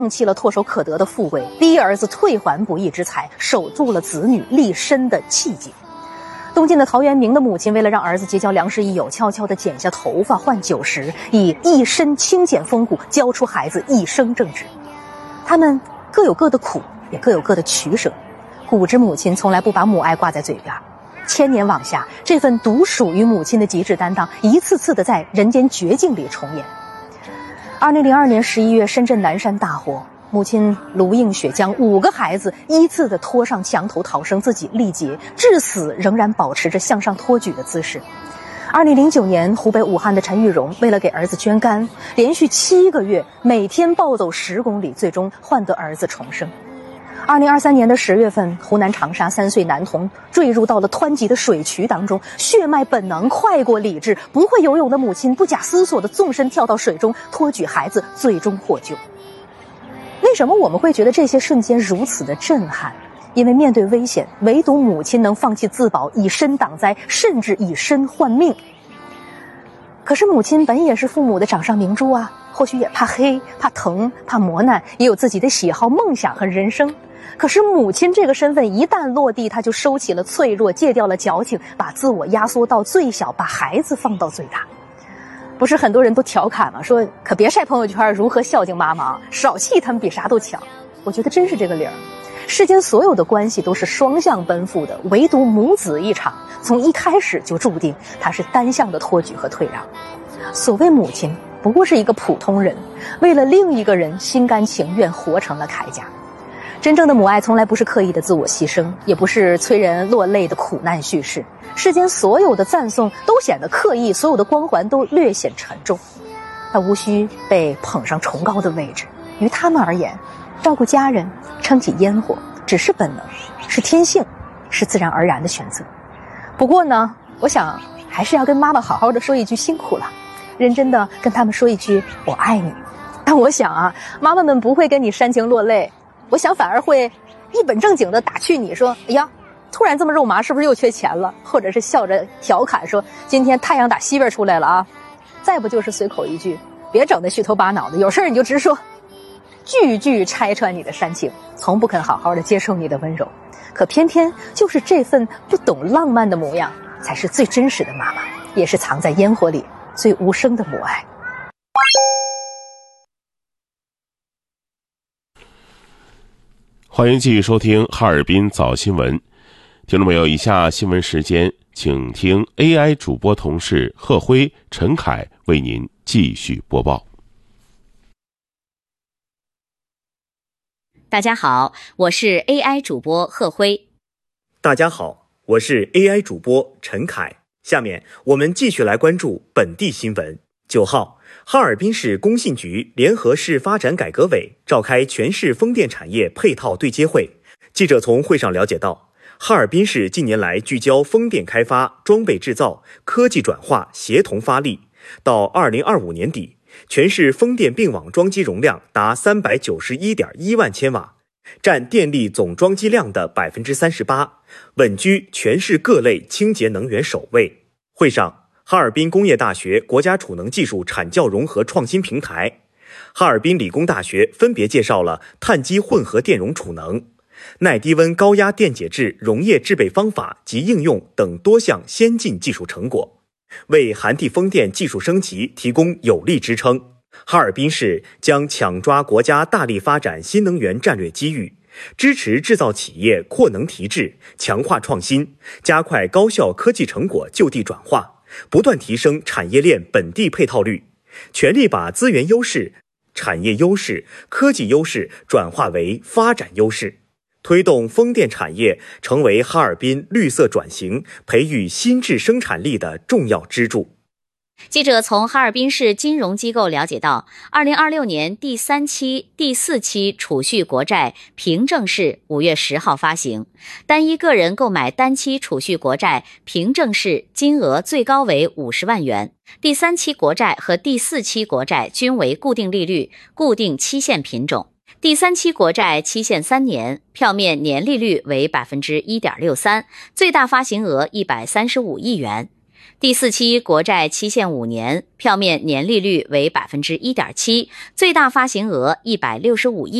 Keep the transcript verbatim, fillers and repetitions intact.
放弃了唾手可得的富贵，逼儿子退还不义之财，守住了子女立身的契机。东晋的陶渊明的母亲为了让儿子结交良师益友，悄悄地剪下头发换酒食，以一身清简风骨教出孩子一生正直。他们各有各的苦，也各有各的取舍。古之母亲从来不把母爱挂在嘴边，千年往下，这份独属于母亲的极致担当，一次次的在人间绝境里重演。二零零二年十一月，深圳南山大火，母亲卢映雪将五个孩子依次的拖上墙头逃生，自己力竭，至死仍然保持着向上托举的姿势。二零零九年，湖北武汉的陈玉荣为了给儿子捐肝，连续七个月每天暴走十公里，最终换得儿子重生。二零二三年的十月份，湖南长沙三岁男童坠入到了湍急的水渠当中，血脉本能快过理智，不会游泳的母亲不假思索地纵身跳到水中，托举孩子，最终获救。为什么我们会觉得这些瞬间如此的震撼？因为面对危险，唯独母亲能放弃自保，以身挡灾，甚至以身换命。可是母亲本也是父母的掌上明珠啊，或许也怕黑，怕疼，怕磨难，也有自己的喜好、梦想和人生。可是母亲这个身份一旦落地，她就收起了脆弱，戒掉了矫情，把自我压缩到最小，把孩子放到最大。不是很多人都调侃吗？说可别晒朋友圈如何孝敬妈妈，少气他们比啥都强。我觉得真是这个理儿。世间所有的关系都是双向奔赴的，唯独母子一场，从一开始就注定它是单向的托举和退让。所谓母亲，不过是一个普通人，为了另一个人心甘情愿活成了铠甲。真正的母爱从来不是刻意的自我牺牲，也不是催人落泪的苦难叙事。世间所有的赞颂都显得刻意，所有的光环都略显沉重。它无需被捧上崇高的位置，于他们而言，照顾家人，撑起烟火，只是本能，是天性，是自然而然的选择。不过呢，我想还是要跟妈妈好好的说一句辛苦了，认真的跟他们说一句我爱你。但我想啊，妈妈们不会跟你煽情落泪，我想反而会一本正经的打趣你说，哎呀，突然这么肉麻，是不是又缺钱了？或者是笑着调侃说，今天太阳打西边出来了啊。再不就是随口一句，别整那虚头巴脑的，有事你就直说。句句拆穿你的煽情，从不肯好好的接受你的温柔。可偏偏就是这份不懂浪漫的模样，才是最真实的妈妈，也是藏在烟火里最无声的母爱。 欢迎继续收听哈尔滨早新闻。听众朋友，以下新闻时间请听 A I 主播同事贺辉、陈凯为您继续播报。 大家好，我是 A I 主播贺辉。 大家好，我是 A I 主播陈凯。下面我们继续来关注本地新闻。九号，哈尔滨市工信局联合市发展改革委召开全市风电产业配套对接会。记者从会上了解到，哈尔滨市近年来聚焦风电开发、装备制造、科技转化协同发力，到二零二五年底，全市风电并网装机容量达三百九十一点一万千瓦，占电力总装机量的百分之三十八，稳居全市各类清洁能源首位。会上，哈尔滨工业大学国家储能技术产教融合创新平台、哈尔滨理工大学分别介绍了碳基混合电容储能、耐低温高压电解质溶液制备方法及应用等多项先进技术成果，为寒地风电技术升级提供有力支撑。哈尔滨市将抢抓国家大力发展新能源战略机遇，支持制造企业扩能提质，强化创新，加快高效科技成果就地转化，不断提升产业链本地配套率，全力把资源优势、产业优势、科技优势转化为发展优势，推动风电产业成为哈尔滨绿色转型、培育新质生产力的重要支柱。 记者从哈尔滨市金融机构了解到，二零二六年第三期、第四期储蓄国债凭证式五月十号发行，单一个人购买单期储蓄国债凭证式金额最高为五十万元。第三期国债和第四期国债均为固定利率、固定期限品种。第三期国债期限三年，票面年利率为 百分之一点六三， 最大发行额一百三十五亿元。 第四期国债期限五年，票面年利率为百分之一点七，最大发行额一百六十五亿。